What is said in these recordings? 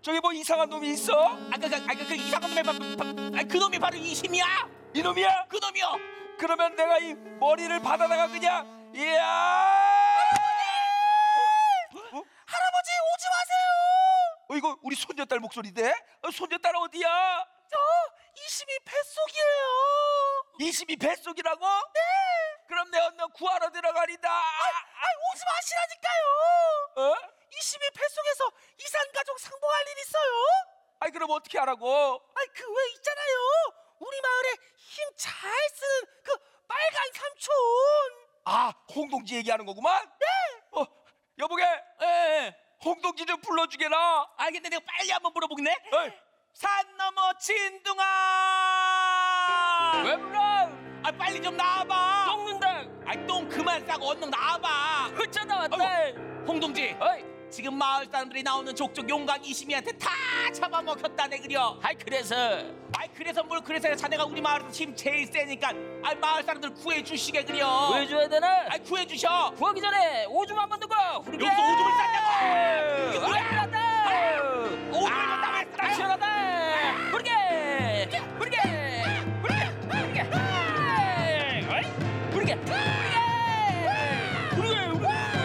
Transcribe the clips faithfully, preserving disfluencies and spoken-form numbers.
저기 뭐 이상한 놈이 있어? 아까 그, 아까 그 이상한 놈이 바, 바, 아, 그 놈이 바로 이심이야. 이놈이야? 그 놈이요. 그러면 내가 이 머리를 받아다가 그냥 이야! 어? 어? 할아버지 오지 마세요. 어, 이거 우리 손녀딸 목소리인데? 어, 손녀딸 어디야? 저 이심이 뱃속이에요. 이심이 뱃속이라고? 네. 그럼 내 언너 구하러 들어가리다. 아, 오지 마시라니까요. 어? 이심이 뱃속에서 이산가족 상봉할 일 있어요. 아이 그럼 어떻게 하라고? 아이 그 왜 있잖아요. 우리 마을에 힘 잘 쓰는 그 빨간 삼촌. 아, 홍동지 얘기하는 거구만? 네. 어, 여보게. 예. 홍동지 좀 불러주게라. 알겠네. 내가 빨리 한번 물어보겠네. 어이. 산 넘어 진둥아. 왜 불러? 아 빨리 좀 나와봐. 똥는다. 아이 똥 그만 싸고 얼른 나와봐. 흐짜 나왔대. 홍동지. 어이. 지금 마을 사람들이 나오는 족족 용광 이심이한테 다 잡아먹혔다네 그려. 아이 그래서. 아이 그래서 뭘 그래서 자네가 우리 마을에서 힘 제일 세니까 아이 마을 사람들 구해주시게 그려. 구해줘야 되나? 아이 구해주셔. 구하기 전에 오줌 한 번 두고. 여기서 오줌을 쌌냐고. 이게 뭐야? 아유. 오줌을 쌌다고 했어. 시원하다. 부르게. 부르게. 부르게. 부르게. 어이. 부르게. 부르게. 부르게.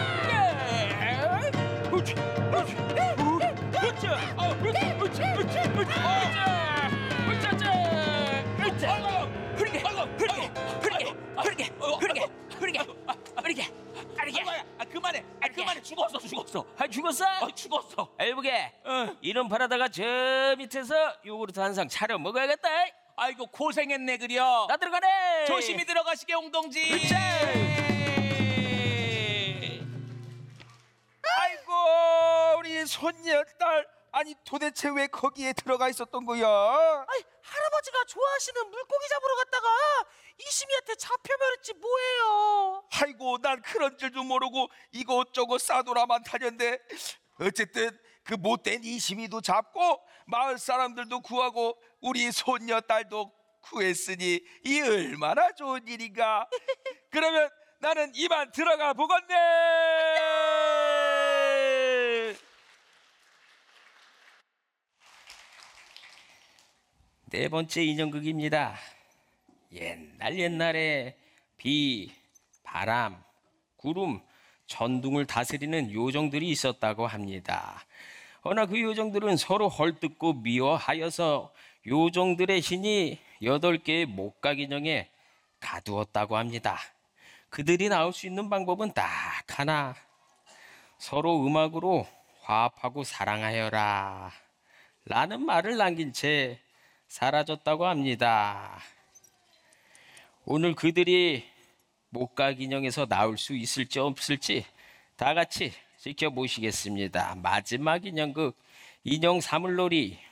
부르게. 우치. 우치. 우치. 어, 우치. 우치. 우치. 우치. 우치. 부르게. 부르게. 부르게. 부르게. 부르게. 부르게. 부르게. 아니야. 아 그만해. 아 그만해. 죽었어 죽었어. 아 죽었어? 아 죽었어. 알보게. 어. 이름 바라다가 저 밑에서 요구르트 한 상 차려 먹어야겠다. 아이고 고생했네 그려. 나 들어가네. 조심히 들어가시게 홍동지. 그치. 아이고 우리 손녀딸. 아니 도대체 왜 거기에 들어가 있었던 거야? 아이 할아버지가 좋아하시는 물고기 잡으러 갔다가 이심이한테 잡혀버렸지 뭐예요. 아이고 난 그런 줄도 모르고 이곳저곳 싸돌아만 다녔는데 어쨌든 그 못된 이심이도 잡고 마을 사람들도 구하고 우리 손녀딸도 구했으니 이 얼마나 좋은 일인가. 그러면 나는 이만 들어가 보겠네. 네 번째 인형극입니다. 옛날 옛날에 비, 바람, 구름, 전둥을 다스리는 요정들이 있었다고 합니다. 허나 그 요정들은 서로 헐뜯고 미워하여서 요정들의 신이 여덟 개의 목각 인형에 가두었다고 합니다. 그들이 나올 수 있는 방법은 딱 하나. 서로 음악으로 화합하고 사랑하여라 라는 말을 남긴 채 사라졌다고 합니다. 오늘 그들이 목각 인형에서 나올 수 있을지 없을지 다 같이 지켜보시겠습니다. 마지막 인형극 인형 사물놀이